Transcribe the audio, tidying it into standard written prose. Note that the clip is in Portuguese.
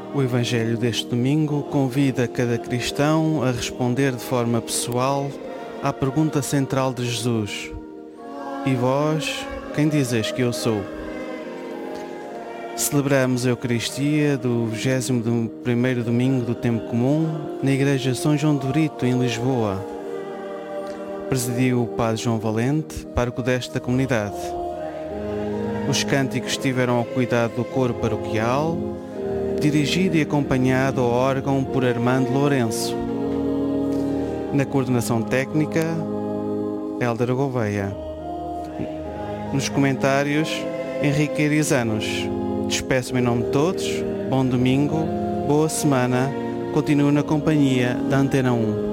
O Evangelho deste domingo convida cada cristão a responder de forma pessoal à pergunta central de Jesus: E vós, quem dizes que eu sou? Celebramos a Eucaristia do 21º domingo do Tempo Comum na Igreja São João de Brito, em Lisboa. Presidiu o Padre João Valente, pároco desta comunidade. Os cânticos estiveram ao cuidado do coro paroquial, dirigido e acompanhado ao órgão por Armando Lourenço. Na coordenação técnica, Hélder Gouveia. Nos comentários, Henrique Erizanos. Despeço-me em nome de todos. Bom domingo, boa semana. Continuo na companhia da Antena 1.